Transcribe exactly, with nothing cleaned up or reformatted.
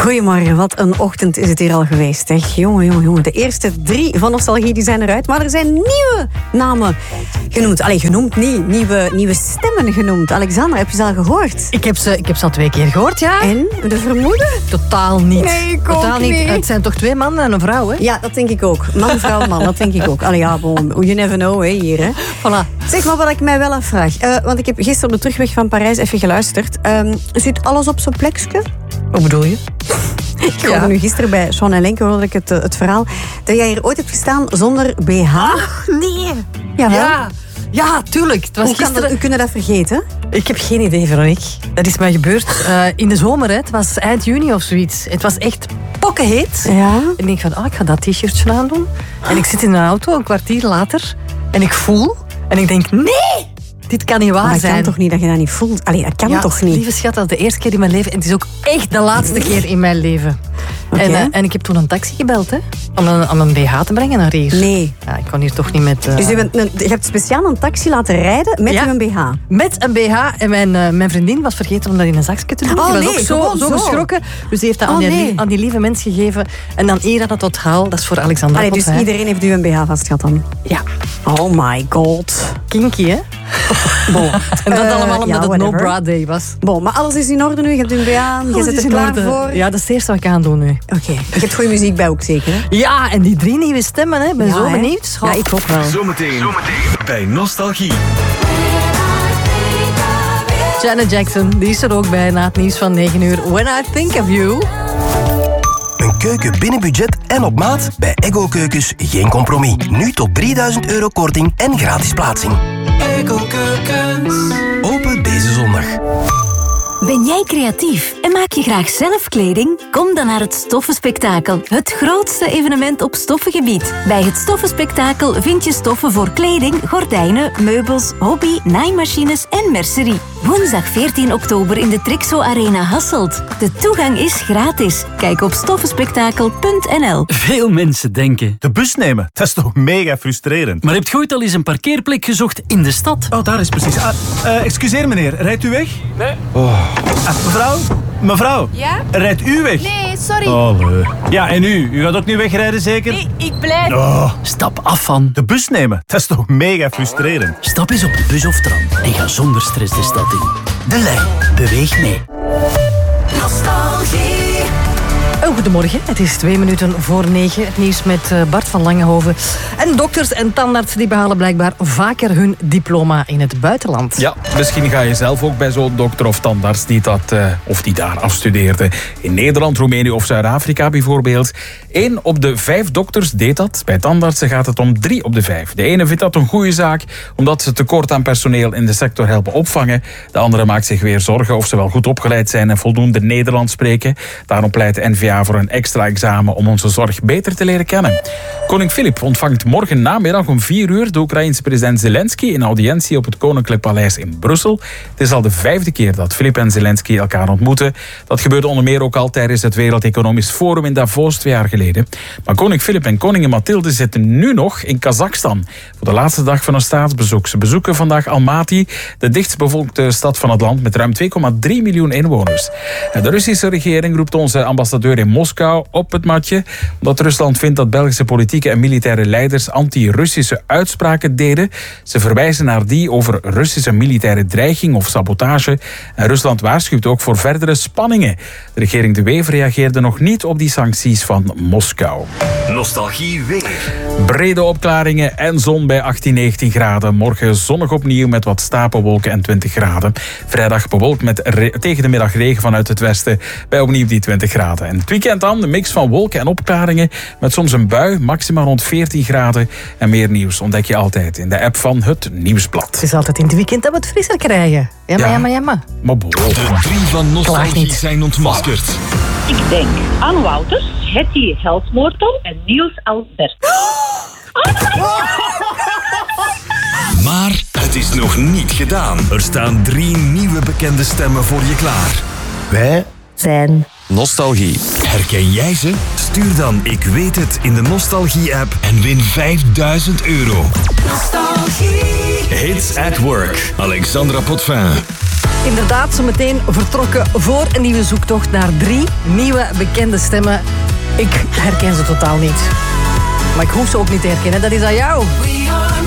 Goedemorgen, wat een ochtend is het hier al geweest. Zeg. Jongen, jongen, jongen. De eerste drie van Nostalgie die zijn eruit, maar er zijn nieuwe namen genoemd. Allee, genoemd niet. Nieuwe, nieuwe stemmen genoemd. Alexander, heb je ze al gehoord? Ik heb ze, ik heb ze al twee keer gehoord, ja. En? De vermoeden? Totaal niet. Nee, ik Totaal ook niet. niet. Het zijn toch twee mannen en een vrouw, hè? Ja, dat denk ik ook. Man, vrouw, man, dat denk ik ook. Allee, ja, bon, you never know, hè, hier, hè. Voilà. Zeg maar wat ik mij wel afvraag. Uh, want ik heb gisteren op de terugweg van Parijs even geluisterd. Um, zit alles op zijn plekje? Wat bedoel je? Ik hoorde ja. nu gisteren bij Sean en Lenke hoorde ik het, het verhaal dat jij hier ooit hebt gestaan zonder B H. Ach, nee. Jawel. Ja, ja, tuurlijk. Het was Hoe gisteren... kan dat, u kunnen dat vergeten? Ik heb geen idee, Veronique. Dat is mij gebeurd uh, in de zomer. Hè. Het was eind juni of zoiets. Het was echt pokkenheet. Ja. En ik denk van, oh, ik ga dat t-shirtje aandoen. En ik zit in een auto een kwartier later. En ik voel. En ik denk, nee! Dit kan niet waar maar dat zijn. kan toch niet dat je dat niet voelt? Allee, dat kan ja, toch niet? Lieve schat, dat is de eerste keer in mijn leven. En het is ook echt de laatste keer in mijn leven. Okay. En, uh, en ik heb toen een taxi gebeld, hè. Om een, om een B H te brengen naar hier. Nee. Ja, ik kon hier toch niet met... Uh... Dus je, bent een, je hebt speciaal een taxi laten rijden met ja, een B H? Met een B H. En mijn, uh, mijn vriendin was vergeten om dat in een zakje te doen. Oh, die was nee, ook zo, zo, zo geschrokken. Dus die heeft dat oh, aan, die, nee. aan die lieve mens gegeven. En dan eer dat tot haal. Dat is voor Alexander. Allee, dus iedereen heeft u een B H vastgehad dan? Ja. Oh my god. Kinky, hè? Bon. En dat uh, allemaal omdat ja, het whatever. No Bra Day was. Bon, maar alles is in orde nu. Je hebt een B H aan. Je zit er klaar orde. voor. Ja, dat is het eerste wat ik aan doe nu. Oké. Okay. Je hebt goede muziek bij ook zeker, hè? Ja, en die drie nieuwe stemmen, hè. Ik ben ja, zo hè? benieuwd. Ja, ik ook wel. Zometeen, Zometeen. bij Nostalgie. Janet Jackson, die is er ook bij na het nieuws van negen uur. When I Think of You. Een keuken binnen budget en op maat? Bij Ego Keukens geen compromis. Nu tot drieduizend euro korting en gratis plaatsing. Ego Keukens. Open deze zondag. Ben jij creatief en maak je graag zelf kleding? Kom dan naar het Stoffenspektakel, het grootste evenement op stoffengebied. Bij het Stoffenspektakel vind je stoffen voor kleding, gordijnen, meubels, hobby, naaimachines en mercerie. Woensdag veertien oktober in de Trixo Arena Hasselt. De toegang is gratis. Kijk op stoffenspektakel punt n l. Veel mensen denken... De bus nemen, dat is toch mega frustrerend. Maar heb je ooit al eens een parkeerplek gezocht in de stad? Oh, daar is precies. Ah, uh, excuseer meneer, rijdt u weg? Nee. Oh. Ah, mevrouw? Mevrouw? Ja? Rijdt u weg? Nee, sorry. Oh, nee. Ja, en u? U gaat ook niet wegrijden, zeker? Nee, ik blijf. Oh. Stap af van... De bus nemen, dat is toch mega frustrerend. Stap eens op de bus of tram en ga zonder stress de stad in. De Lijn. Beweeg mee. Nostalgie. Oh, goedemorgen, het is twee minuten voor negen. Het nieuws met Bart van Langenhoven. En dokters en tandarts die behalen blijkbaar vaker hun diploma in het buitenland. Ja, misschien ga je zelf ook bij zo'n dokter of tandarts die, dat, uh, of die daar afstudeerde. In Nederland, Roemenië of Zuid-Afrika bijvoorbeeld. Eén op de vijf dokters deed dat. Bij tandartsen gaat het om drie op de vijf. De ene vindt dat een goede zaak, omdat ze tekort aan personeel in de sector helpen opvangen. De andere maakt zich weer zorgen of ze wel goed opgeleid zijn en voldoende Nederlands spreken. Daarom pleit de N V A voor een extra examen om onze zorg beter te leren kennen. Koning Filip ontvangt morgen namiddag om vier uur de Oekraïense president Zelensky in audiëntie op het Koninklijk Paleis in Brussel. Het is al de vijfde keer dat Filip en Zelensky elkaar ontmoeten. Dat gebeurde onder meer ook al tijdens het Wereld Economisch Forum in Davos twee jaar geleden. Maar koning Filip en koningin Mathilde zitten nu nog in Kazachstan voor de laatste dag van hun staatsbezoek. Ze bezoeken vandaag Almaty, de dichtstbevolkte stad van het land met ruim twee komma drie miljoen inwoners. De Russische regering roept onze ambassadeur in Moskou op het matje, omdat Rusland vindt dat Belgische politieke en militaire leiders anti-Russische uitspraken deden. Ze verwijzen naar die over Russische militaire dreiging of sabotage. En Rusland waarschuwt ook voor verdere spanningen. De regering De Wever reageerde nog niet op die sancties van Moskou. Nostalgie weer. Brede opklaringen en zon bij achttien, negentien graden. Morgen zonnig opnieuw met wat stapelwolken en twintig graden. Vrijdag bewolkt met re- tegen de middag regen vanuit het westen bij opnieuw die twintig graden. En het weekend dan, een mix van wolken en opklaringen met soms een bui, maximaal rond veertien graden. En meer nieuws ontdek je altijd in de app van het Nieuwsblad. Het is altijd in het weekend dat we het frisser krijgen. Ja, maar ja, maar ja, maar. Maar bon. De drie van Nostalgie zijn ontmaskerd. Ik denk aan Wouters, Hetty Helsmoortel en Niels Albert. Maar het is nog niet gedaan. Er staan drie nieuwe bekende stemmen voor je klaar. Wij zijn Nostalgie. Herken jij ze? Stuur dan Ik Weet Het in de Nostalgie-app en win vijfduizend euro. Nostalgie. Hits at Work. Alexandra Potvin. Inderdaad, zo meteen vertrokken voor een nieuwe zoektocht naar drie nieuwe bekende stemmen. Ik herken ze totaal niet. Maar ik hoef ze ook niet te herkennen, dat is aan jou. We are